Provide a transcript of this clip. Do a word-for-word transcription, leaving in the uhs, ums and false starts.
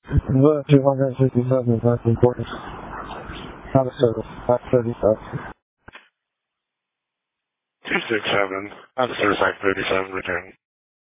The two hundred sixty-seven, that's important. Out of service, Act thirty-seven. two six seven, out of service, Act thirty-seven, return.